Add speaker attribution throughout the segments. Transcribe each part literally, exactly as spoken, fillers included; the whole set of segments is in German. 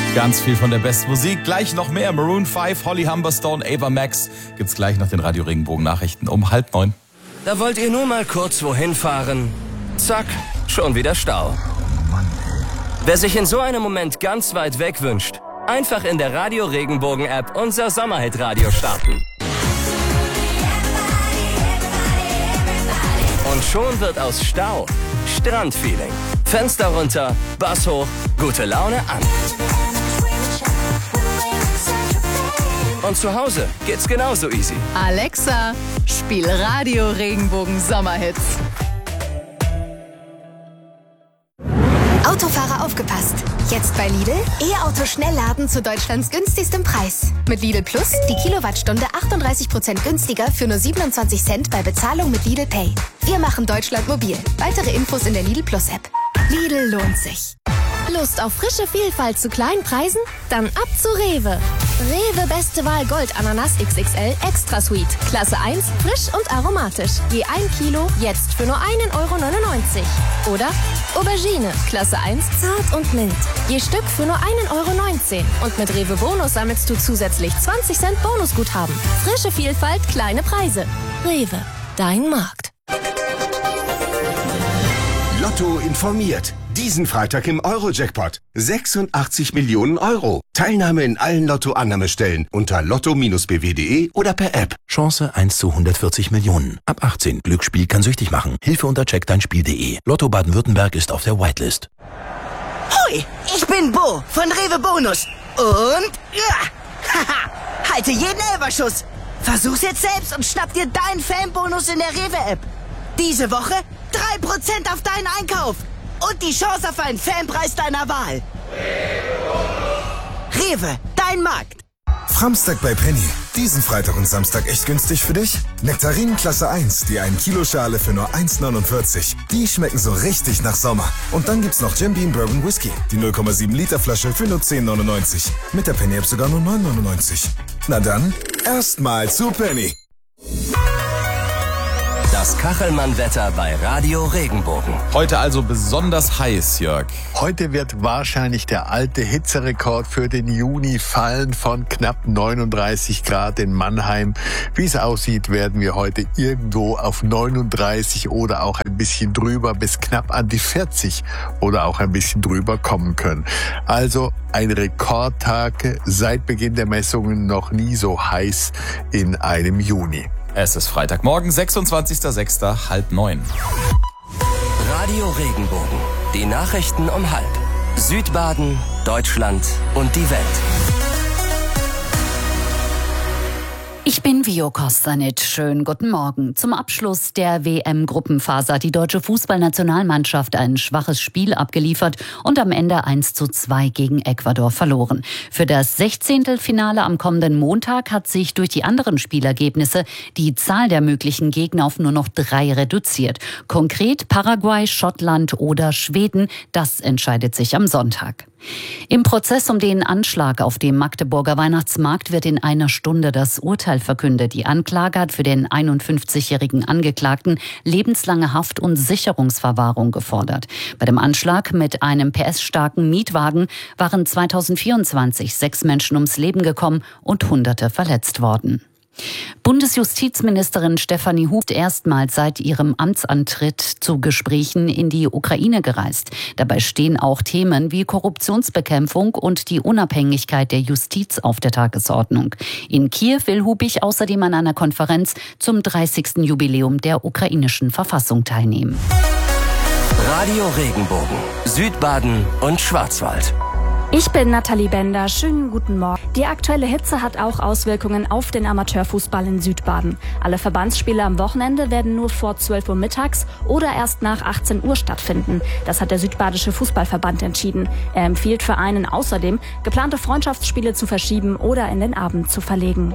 Speaker 1: Ganz viel von der besten Musik. Gleich noch mehr. Maroon fünf, Holly Humberstone, Ava Max. Gibt's gleich nach den Radio Regenbogen Nachrichten um halb neun.
Speaker 2: Da wollt ihr nur mal kurz wohin fahren. Zack, schon wieder Stau. Wer sich in so einem Moment ganz weit weg wünscht, einfach in der Radio Regenbogen App unser Sommerhit-Radio starten. Und schon wird aus Stau Strandfeeling. Fenster runter, Bass hoch, gute Laune an. Und zu Hause geht's genauso easy.
Speaker 3: Alexa, spiel Radio Regenbogen Sommerhits.
Speaker 4: Autofahrer aufgepasst. Jetzt bei Lidl E-Auto Schnellladen zu Deutschlands günstigstem Preis. Mit Lidl Plus die Kilowattstunde achtunddreißig Prozent günstiger für nur siebenundzwanzig Cent bei Bezahlung mit Lidl Pay. Wir machen Deutschland mobil. Weitere Infos in der Lidl Plus App. Lidl lohnt sich.
Speaker 5: Lust auf frische Vielfalt zu kleinen Preisen? Dann ab zu Rewe. Rewe Beste Wahl Gold Ananas X X L Extra Sweet. Klasse eins, frisch und aromatisch. Je ein Kilo, jetzt für nur einen Euro neunundneunzig. Oder Aubergine, Klasse eins, zart und mild. Je Stück für nur einen Euro neunzehn. Und mit Rewe Bonus sammelst du zusätzlich zwanzig Cent Bonusguthaben. Frische Vielfalt, kleine Preise. Rewe, dein Markt.
Speaker 6: Lotto informiert. Diesen Freitag im Euro-Jackpot. sechsundachtzig Millionen Euro. Teilnahme in allen Lotto-Annahmestellen unter lotto b w punkt de oder per App.
Speaker 7: Chance eins zu hundertvierzig Millionen. Ab achtzehn. Glücksspiel kann süchtig machen. Hilfe unter check dein spiel punkt de. Lotto Baden-Württemberg ist auf der Whitelist.
Speaker 8: Hoi, ich bin Bo von Rewe Bonus. Und ja, haha, halte jeden Elberschuss. Versuch's jetzt selbst und schnapp dir deinen Fanbonus in der Rewe-App. Diese Woche drei Prozent auf deinen Einkauf. Und die Chance auf einen Fanpreis deiner Wahl. Rewe, dein Markt.
Speaker 9: Framstag bei Penny. Diesen Freitag und Samstag echt günstig für dich? Nektarinen Klasse eins, die ein Kilo Schale für nur eins neunundvierzig. Die schmecken so richtig nach Sommer. Und dann gibt's noch Jim Beam Bourbon Whisky. Die null Komma sieben Liter Flasche für nur zehn neunundneunzig. Mit der Penny App sogar nur neun neunundneunzig. Na dann, erstmal zu Penny.
Speaker 2: Das Kachelmann-Wetter bei Radio Regenbogen.
Speaker 1: Heute also besonders heiß, Jörg.
Speaker 10: Heute wird wahrscheinlich der alte Hitzerekord für den Juni fallen von knapp neununddreißig Grad in Mannheim. Wie es aussieht, werden wir heute irgendwo auf neununddreißig oder auch ein bisschen drüber bis knapp an die vierzig oder auch ein bisschen drüber kommen können. Also ein Rekordtag, seit Beginn der Messungen noch nie so heiß in einem Juni.
Speaker 1: Es ist Freitagmorgen, sechsundzwanzigster sechster halb neun.
Speaker 2: Radio Regenbogen. Die Nachrichten um halb. Südbaden, Deutschland und die Welt.
Speaker 11: Ich bin Vio Kostanic. Schönen guten Morgen. Zum Abschluss der W M-Gruppenphase hat die deutsche Fußballnationalmannschaft ein schwaches Spiel abgeliefert und am Ende eins zu zwei gegen Ecuador verloren. Für das Sechzehntelfinale am kommenden Montag hat sich durch die anderen Spielergebnisse die Zahl der möglichen Gegner auf nur noch drei reduziert. Konkret Paraguay, Schottland oder Schweden. Das entscheidet sich am Sonntag. Im Prozess um den Anschlag auf dem Magdeburger Weihnachtsmarkt wird in einer Stunde das Urteil verkündet. Die Anklage hat für den einundfünfzigjährigen Angeklagten lebenslange Haft und Sicherungsverwahrung gefordert. Bei dem Anschlag mit einem P S-starken Mietwagen waren zweitausendvierundzwanzig sechs Menschen ums Leben gekommen und Hunderte verletzt worden. Bundesjustizministerin Stefanie Huth erstmals seit ihrem Amtsantritt zu Gesprächen in die Ukraine gereist. Dabei stehen auch Themen wie Korruptionsbekämpfung und die Unabhängigkeit der Justiz auf der Tagesordnung. In Kiew will Hubich außerdem an einer Konferenz zum dreißigsten Jubiläum der ukrainischen Verfassung teilnehmen.
Speaker 2: Radio Regenbogen, Südbaden und Schwarzwald.
Speaker 12: Ich bin Nathalie Bender. Schönen guten Morgen. Die aktuelle Hitze hat auch Auswirkungen auf den Amateurfußball in Südbaden. Alle Verbandsspiele am Wochenende werden nur vor zwölf Uhr mittags oder erst nach achtzehn Uhr stattfinden. Das hat der Südbadische Fußballverband entschieden. Er empfiehlt Vereinen außerdem, geplante Freundschaftsspiele zu verschieben oder in den Abend zu verlegen.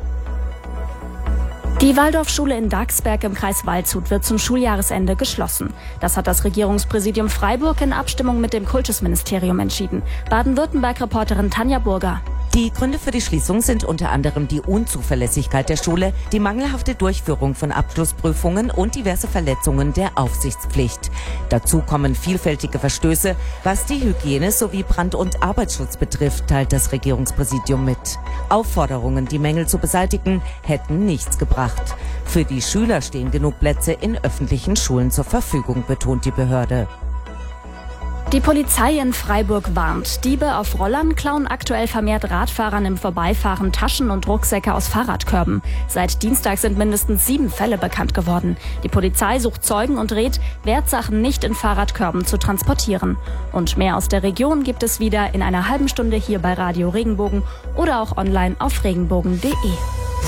Speaker 12: Die Waldorfschule in Daxberg im Kreis Waldshut wird zum Schuljahresende geschlossen. Das hat das Regierungspräsidium Freiburg in Abstimmung mit dem Kultusministerium entschieden. Baden-Württemberg-Reporterin Tanja Burger.
Speaker 8: Die
Speaker 13: Die Gründe für die Schließung sind unter anderem die Unzuverlässigkeit der Schule, die mangelhafte Durchführung von Abschlussprüfungen und diverse Verletzungen der Aufsichtspflicht. Dazu kommen vielfältige Verstöße, was die Hygiene sowie Brand- und Arbeitsschutz betrifft, teilt das Regierungspräsidium mit. Aufforderungen, die Mängel zu beseitigen, hätten nichts gebracht. Für die Schüler stehen genug Plätze in öffentlichen Schulen zur Verfügung, betont die Behörde.
Speaker 12: Die Polizei in Freiburg warnt. Diebe auf Rollern klauen aktuell vermehrt Radfahrern im Vorbeifahren Taschen und Rucksäcke aus Fahrradkörben. Seit Dienstag sind mindestens sieben Fälle bekannt geworden. Die Polizei sucht Zeugen und rät, Wertsachen nicht in Fahrradkörben zu transportieren. Und mehr aus der Region gibt es wieder in einer halben Stunde hier bei Radio Regenbogen oder auch online auf regenbogen punkt de.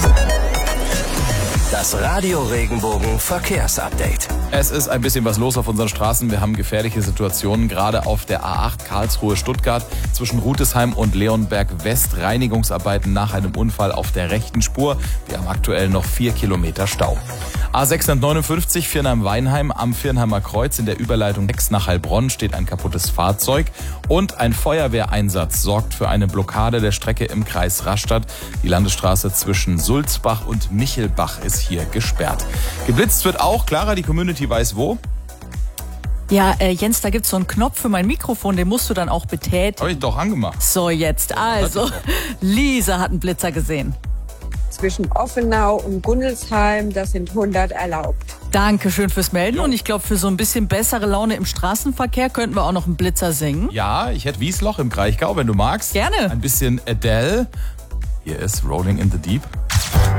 Speaker 2: Das Radio Regenbogen Verkehrsupdate.
Speaker 1: Es ist ein bisschen was los auf unseren Straßen. Wir haben gefährliche Situationen, gerade auf der A acht Karlsruhe-Stuttgart zwischen Rutesheim und Leonberg West. Reinigungsarbeiten nach einem Unfall auf der rechten Spur. Wir haben aktuell noch vier Kilometer Stau. A sechshundertneunundfünfzig Viernheim-Weinheim am Viernheimer Kreuz in der Überleitung sechs nach Heilbronn steht ein kaputtes Fahrzeug und ein Feuerwehreinsatz sorgt für eine Blockade der Strecke im Kreis Rastatt. Die Landesstraße zwischen Sulzbach und Michelbach ist hier gesperrt. Geblitzt wird auch, Clara, die Community weiß wo?
Speaker 14: Ja, äh, Jens, da gibt's so einen Knopf für mein Mikrofon, den musst du dann auch betätigen.
Speaker 1: Habe ich doch angemacht.
Speaker 14: So, jetzt also. Lisa hat einen Blitzer gesehen.
Speaker 15: Zwischen Offenau und Gundelsheim, das sind hundert erlaubt.
Speaker 14: Dankeschön fürs Melden und ich glaube, für so ein bisschen bessere Laune im Straßenverkehr könnten wir auch noch einen Blitzer singen.
Speaker 1: Ja, ich hätte Wiesloch im Kraichgau, wenn du magst.
Speaker 14: Gerne.
Speaker 1: Ein bisschen Adele. Hier ist Rolling in the Deep.